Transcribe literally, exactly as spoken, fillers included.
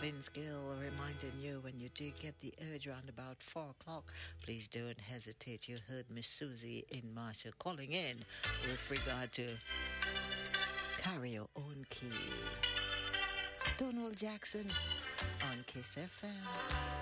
Vince Gill reminding you when you do get the urge around about four o'clock, please don't hesitate. You heard Miss Susie in Marshall calling in with regard to carry your own key. Stonewall Jackson on Kiss F M.